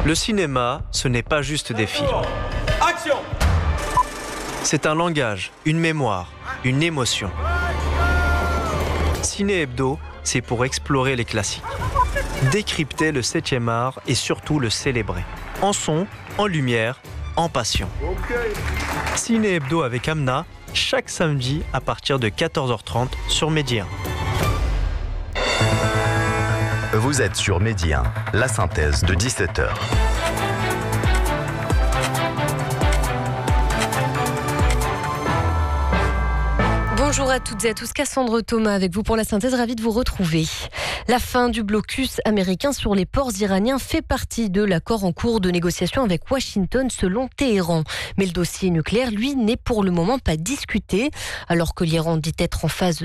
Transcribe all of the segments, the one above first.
Le cinéma, ce n'est pas juste des films. Action! C'est un langage, une mémoire, une émotion. Ciné Hebdo, c'est pour explorer les classiques, décrypter le 7e art et surtout le célébrer. En son, en lumière, en passion. Ciné Hebdo avec Amna, chaque samedi à partir de 14h30 sur Medi 1. Vous êtes sur Medi 1, la synthèse de 17h. Bonjour à toutes et à tous, Cassandre Thomas avec vous pour la synthèse, ravie de vous retrouver. La fin du blocus américain sur les ports iraniens fait partie de l'accord en cours de négociation avec Washington selon Téhéran. Mais le dossier nucléaire, lui, n'est pour le moment pas discuté, alors que l'Iran dit être en phase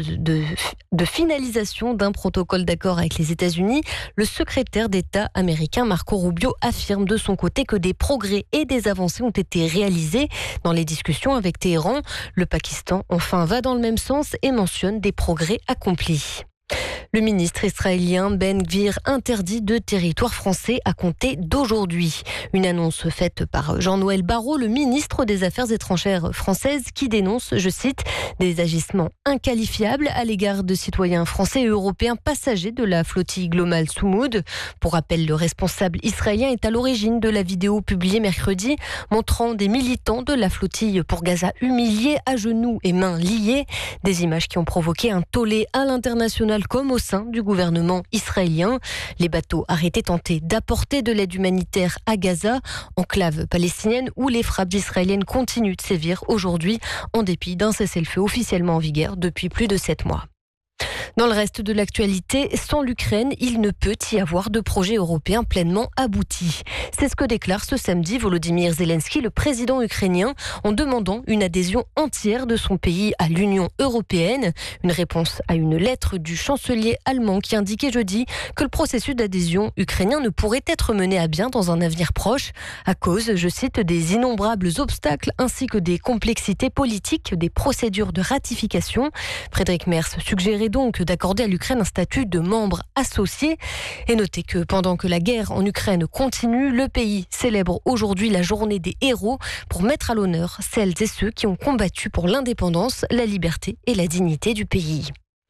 de finalisation d'un protocole d'accord avec les États-Unis. Le secrétaire d'État américain Marco Rubio affirme de son côté que des progrès et des avancées ont été réalisés dans les discussions avec Téhéran. Le Pakistan, enfin, va dans le même sens et mentionne des progrès accomplis. Le ministre israélien Ben Gvir interdit de territoire français à compter d'aujourd'hui. Une annonce faite par Jean-Noël Barrot, le ministre des Affaires étrangères françaises, qui dénonce, je cite, des agissements inqualifiables à l'égard de citoyens français et européens passagers de la flottille Global Soumoud. Pour rappel, le responsable israélien est à l'origine de la vidéo publiée mercredi, montrant des militants de la flottille pour Gaza humiliés, à genoux et mains liées. Des images qui ont provoqué un tollé à l'international comme au sein du gouvernement israélien. Les bateaux arrêtés tentaient d'apporter de l'aide humanitaire à Gaza, enclave palestinienne où les frappes israéliennes continuent de sévir aujourd'hui en dépit d'un cessez-le-feu officiellement en vigueur depuis plus de 7 mois. Dans le reste de l'actualité, sans l'Ukraine, il ne peut y avoir de projet européen pleinement abouti. C'est ce que déclare ce samedi Volodymyr Zelensky, le président ukrainien, en demandant une adhésion entière de son pays à l'Union européenne. Une réponse à une lettre du chancelier allemand qui indiquait jeudi que le processus d'adhésion ukrainien ne pourrait être mené à bien dans un avenir proche à cause, je cite, des innombrables obstacles ainsi que des complexités politiques des procédures de ratification. Frédéric Merz suggérait donc d'accorder à l'Ukraine un statut de membre associé. Et notez que pendant que la guerre en Ukraine continue, le pays célèbre aujourd'hui la journée des héros pour mettre à l'honneur celles et ceux qui ont combattu pour l'indépendance, la liberté et la dignité du pays.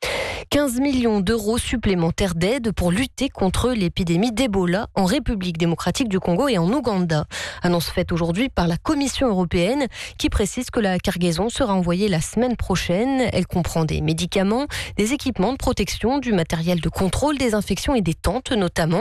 15 millions d'euros supplémentaires d'aide pour lutter contre l'épidémie d'Ebola en République démocratique du Congo et en Ouganda. Annonce faite aujourd'hui par la Commission européenne qui précise que la cargaison sera envoyée la semaine prochaine. Elle comprend des médicaments, des équipements de protection, du matériel de contrôle des infections et des tentes notamment.